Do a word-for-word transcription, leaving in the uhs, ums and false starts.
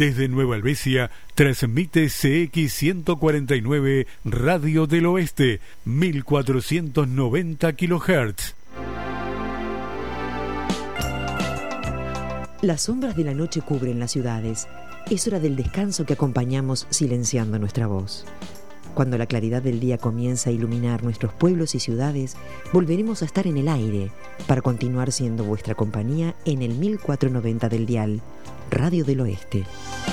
Desde Nueva Helvecia, transmite C X ciento cuarenta y nueve Radio del Oeste, mil cuatrocientos noventa kilohertz. Las sombras de la noche cubren las ciudades. Es hora del descanso que acompañamos silenciando nuestra voz. Cuando la claridad del día comienza a iluminar nuestros pueblos y ciudades, volveremos a estar en el aire para continuar siendo vuestra compañía en el mil cuatrocientos noventa del dial, Radio del Oeste.